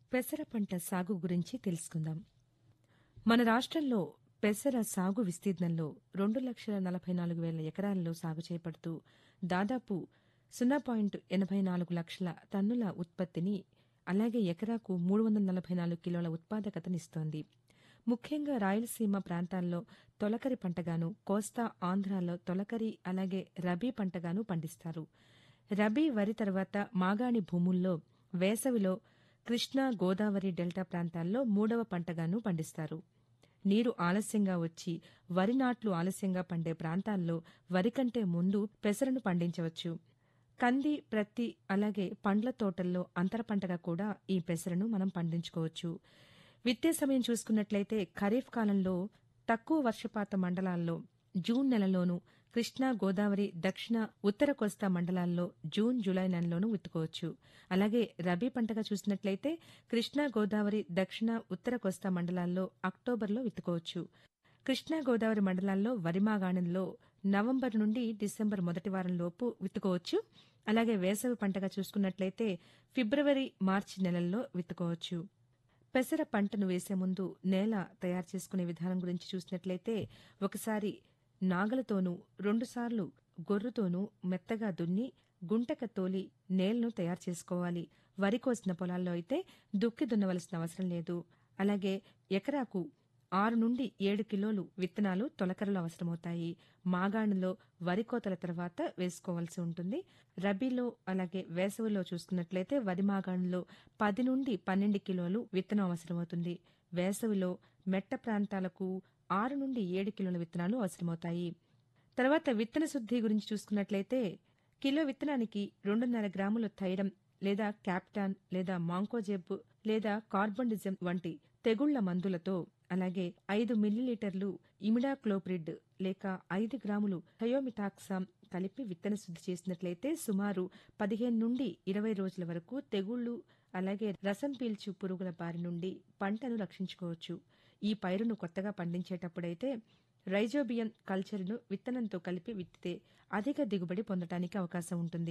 పెసర పంట సాగు గురించి తెలుసుకుందాం. మన రాష్ట్రంలో పెసర సాగు విస్తీర్ణంలో 2,44,000 ఎకరాల్లో సాగు చేపడుతూ దాదాపు 0,84 లక్షల టన్నుల ఉత్పత్తిని, అలాగే ఎకరాకు 344 కిలోల ఉత్పాదకతనిస్తోంది. ముఖ్యంగా రాయలసీమ ప్రాంతాల్లో తొలకరి పంటగాను, కోస్తా ఆంధ్రాలో తొలకరి అలాగే రబీ పంటగాను పండిస్తారు. రబీ వరి తర్వాత మాగాణి భూముల్లో వేసవిలో కృష్ణా, గోదావరి డెల్టా ప్రాంతాల్లో మూడవ పంటగాను పండిస్తారు. నీరు ఆలస్యంగా వచ్చి వరి నాట్లు ఆలస్యంగా పండే ప్రాంతాల్లో వరి కంటే ముందు పెసరను పండించవచ్చు. కంది, ప్రత్తి అలాగే పండ్ల తోటల్లో అంతర పంటగా కూడా ఈ పెసరను మనం పండించుకోవచ్చు. విత్తే సమయం చూసుకున్నట్లయితే ఖరీఫ్ కాలంలో తక్కువ వర్షపాత మండలాల్లో జూన్ నెలలోనూ, కృష్ణా, గోదావరి, దక్షిణ, ఉత్తర కోస్తా మండలాల్లో జూన్, జూలై నెలలోనూ విత్తుకోవచ్చు. అలాగే రబీ పంటగా చూసినట్లయితే కృష్ణా, గోదావరి, దక్షిణ, ఉత్తర కోస్తా మండలాల్లో అక్టోబర్లో విత్తుకోవచ్చు. కృష్ణా, గోదావరి మండలాల్లో వరి మాగాణంలో నవంబర్ నుండి డిసెంబర్ మొదటి వారంలోపు విత్తుకోవచ్చు. అలాగే వేసవి పంటగా చూసుకున్నట్లయితే ఫిబ్రవరి, మార్చి నెలల్లో విత్తుకోవచ్చు. పెసర పంటను వేసే ముందు నేల తయారు చేసుకునే విధానం గురించి చూసినట్లయితే ఒకసారి నాగలతోనూ, రెండుసార్లు గొర్రుతోనూ మెత్తగా దున్ని గుంటక తోలి నేలను తయారు చేసుకోవాలి. వరి కోసిన పొలాల్లో అయితే దుక్కి దున్నవలసిన అవసరం లేదు. అలాగే ఎకరాకు 6 నుండి 7 కిలోలు విత్తనాలు తొలకరలో అవసరమవుతాయి. మాగాణులో వరి కోతల తర్వాత వేసుకోవాల్సి ఉంటుంది. రబీలో అలాగే వేసవిలో చూసుకున్నట్లయితే వరి మాగాణులో 10 నుండి 12 కిలోలు విత్తనం అవసరమవుతుంది. వేసవిలో మెట్ట ప్రాంతాలకు 6 నుండి 7 కిలోల విత్తనాలు అవసరమవుతాయి. తర్వాత విత్తన శుద్ధి గురించి చూసుకున్నట్లయితే కిలో విత్తనానికి 2.5 గ్రాముల థైరమ్ లేదా క్యాప్టాన్ లేదా మాంకోజెబ్ లేదా కార్బండిజం వంటి తెగుళ్ల మందులతో, అలాగే 5 మిల్లీలీటర్లు ఇమిడాక్లోప్రిడ్ లేక 5 గ్రాములు థయోమితాక్సామ్ కలిపి విత్తన శుద్ధి చేసినట్లయితే సుమారు 15 నుండి 20 రోజుల వరకు తెగుళ్లు అలాగే రసం పీల్చు పురుగుల బారి నుండి పంటను రక్షించుకోవచ్చు. ఈ పైరును కొత్తగా పండించేటప్పుడైతే రైజోబియం కల్చర్ను విత్తనంతో కలిపి విత్తితే అధిక దిగుబడి పొందటానికి అవకాశం ఉంటుంది.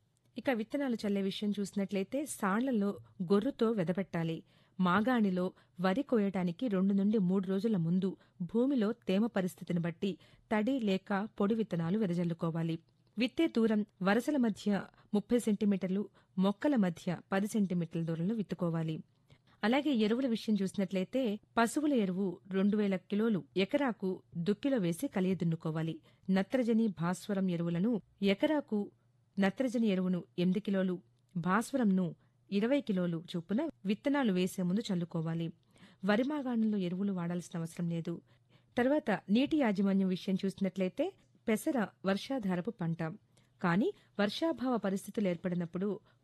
ఇక విత్తనాలు చల్లే విషయం చూసినట్లయితే సాళ్లలో గొర్రుతో వెదపెట్టాలి. మాగాణిలో వరి కోయటానికి 2 నుండి 3 రోజుల ముందు భూమిలో తేమ పరిస్థితిని బట్టి తడి లేక పొడి విత్తనాలు వెదజల్లుకోవాలి. విత్తే దూరం వరసల మధ్య 30 సెంటీమీటర్లు, మొక్కల మధ్య 10 సెంటీమీటర్ల దూరంలో విత్తుకోవాలి. అలాగే ఎరువుల విషయం చూసినట్లయితే పశువుల ఎరువు 2000 కిలోలు ఎకరాకు దుక్కిలో వేసి కలియదున్నుకోవాలి. నత్రజని, భాస్వరం ఎరువులను ఎకరాకు నత్రజని ఎరువును 8 కిలోలు, భాస్వరంను 20 కిలోలు చొప్పున విత్తనాలు వేసే ముందు చల్లుకోవాలి. వరి మాగాణంలో ఎరువులు వాడాల్సిన అవసరం లేదు. తర్వాత నీటి యాజమాన్యం విషయం చూసినట్లయితే పెసర వర్షాధారపు పంట. కానీ వర్షాభావ పరిస్థితులు ఏర్పడినప్పుడు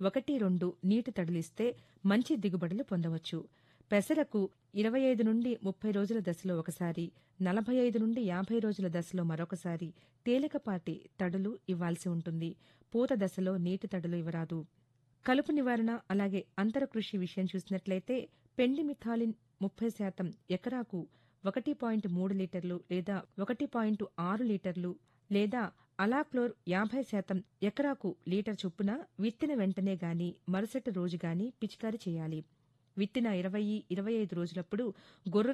1-2 నీటి తడులిస్తే మంచి దిగుబడులు పొందవచ్చు. పెసరకు 25 నుండి 30 రోజుల దశలో ఒకసారి, 45 నుండి 50 రోజుల దశలో మరొకసారి తేలికపాటి తడులు ఇవ్వాల్సి ఉంటుంది. పూత దశలో నీటి తడులు ఇవ్వరాదు. కలుపు నివారణ అలాగే అంతర కృషి విషయం చూసినట్లయితే పెండిమిథాలిన్ 30% ఎకరాకు 1.3 లీటర్లు లేదా 1.6 లీటర్లు లేదా అలాక్లోర్ 50% ఎకరాకు లీటర్ చొప్పున విత్తిన వెంటనే గాని మరుసటి రోజు గాని పిచికారీ చేయాలి. విత్తిన 20-25 రోజులప్పుడు గొర్రు